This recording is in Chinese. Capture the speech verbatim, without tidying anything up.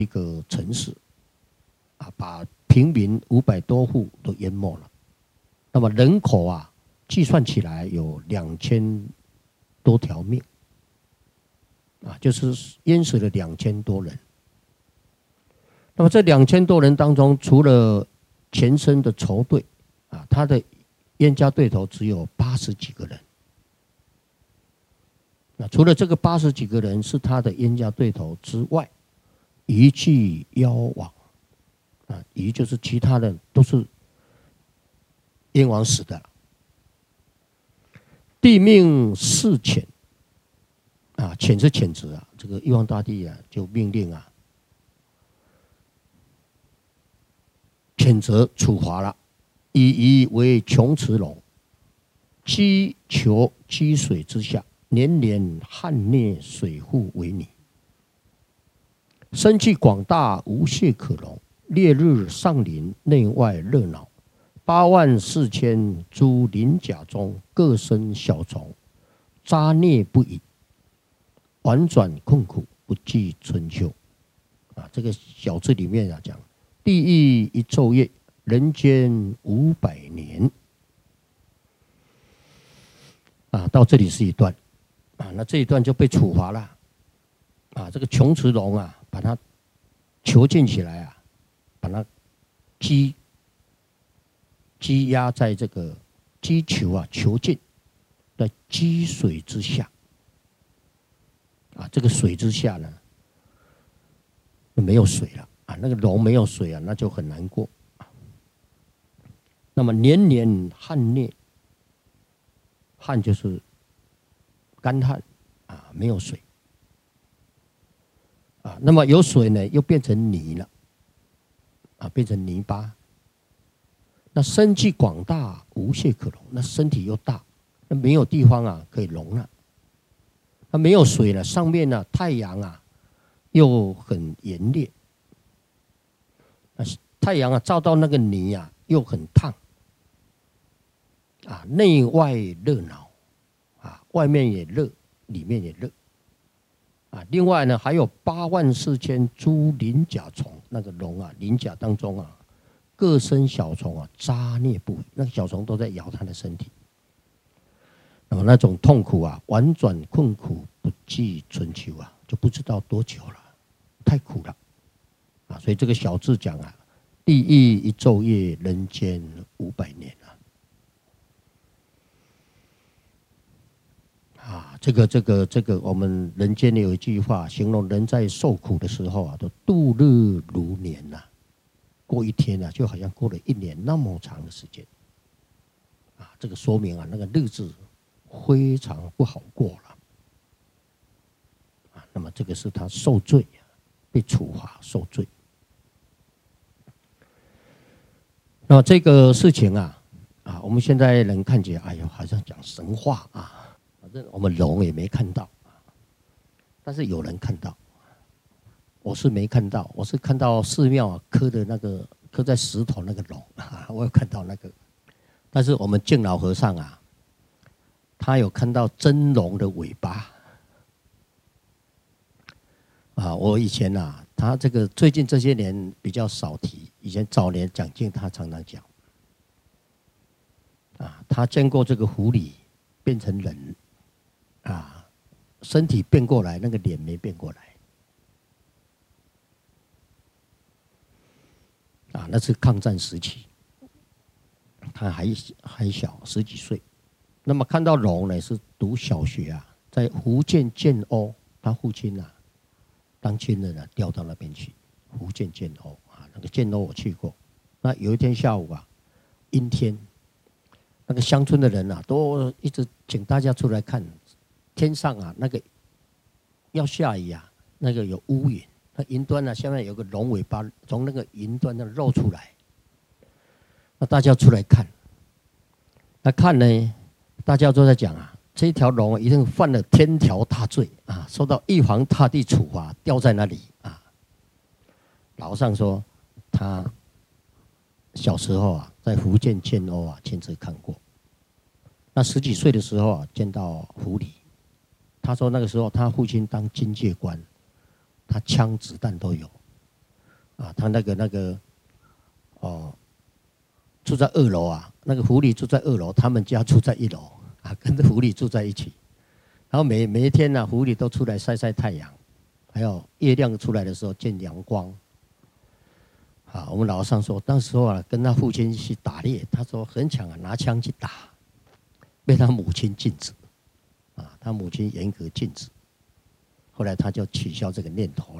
一个城市，啊，把平民五百多户都淹没了。那么人口啊，计算起来有两千多条命，啊，就是淹死了两千多人。那么这两千多人当中，除了前身的仇对，啊，他的冤家对头只有八十几个人。那除了这个八十几个人是他的冤家对头之外，一具夭亡，啊，也就是其他的都是冤枉死的。帝命事谴，啊，谴是谴责啊，这个玉皇大帝啊就命令啊，谴责处罚了，以夷为穷池龙，积囚积水之下，年年旱孽水户为泥。生气广大无懈可容，烈日上林内外热闹。八万四千诸鳞甲中，各生小虫，渣孽不已，婉转困苦，不计春秋。啊，这个小字里面啊讲，地狱一昼夜，人间五百年。啊，到这里是一段，啊，那这一段就被处罚了。啊，这个穷池龙啊，把它囚禁起来啊，把它击。积压在这个击球啊，囚禁在积水之下啊，这个水之下呢，没有水了啊，那个龙没有水啊，那就很难过。那么年年旱孽，旱就是干旱啊，没有水啊，那么有水呢，又变成泥了啊，变成泥巴。那身气广大，无懈可容。那身体又大，那没有地方啊可以容纳。那没有水了，上面呢太阳啊又很炎烈，那太阳啊照到那个泥啊又很烫，啊内外热闹，啊外面也热，里面也热，啊另外呢还有八万四千诸鳞甲虫，那个龙啊鳞甲当中啊。各生小虫啊，渣孽不已，那个小虫都在咬他的身体，那么那种痛苦啊，婉转困苦，不计春秋啊，就不知道多久了，太苦了啊！所以这个小字讲啊，地狱一昼夜，人间五百年啊！啊，这个这个这个，我们人间有一句话形容人在受苦的时候啊，都度日如年呐、啊。过一天啊，就好像过了一年那么长的时间，啊，这个说明啊，那个日子非常不好过了，啊，那么这个是他受罪啊，被处罚受罪。那么这个事情啊，啊，我们现在人看起来，哎呦，好像讲神话啊，反正我们龙也没看到，但是有人看到。我是没看到，我是看到寺庙啊刻的那个刻在石头那个龙，我有看到那个。但是我们敬老和尚啊，他有看到真龙的尾巴。啊，我以前啊，他这个最近这些年比较少提，以前早年讲经他常常讲。啊，他见过这个狐狸变成人，啊，身体变过来，那个脸没变过来。啊，那是抗战时期，他还还小，十几岁。那么看到龙呢，是读小学啊，在福建建瓯，他父亲啊，当军人啊，调到那边去，福建建瓯啊，那个建瓯我去过。那有一天下午啊，阴天，那个乡村的人啊，都一直请大家出来看，天上啊，那个要下雨啊，那个有乌云。那云端呢，下面有个龙尾巴，从那个云端那露出来。那大家出来看，那看呢，大家都在讲啊，这条龙一定犯了天条大罪啊，受到玉皇大帝处罚，吊在那里啊。老和尚说，他小时候啊，在福建建瓯啊，亲自看过。那十几岁的时候啊，见到狐狸，他说那个时候他父亲当军界官。他枪子弹都有， 啊，他那个那个哦，住在二楼啊，那个狐狸住在二楼，他们家住在一楼啊，跟着狐狸住在一起。然后每每一天呢、啊，狐狸都出来晒晒太阳，还有月亮出来的时候见阳光。啊，我们老上说，那时候啊，跟他父亲去打猎，他说很强啊，拿枪去打，被他母亲禁止，啊，他母亲严格禁止，后来他就取消这个念头了。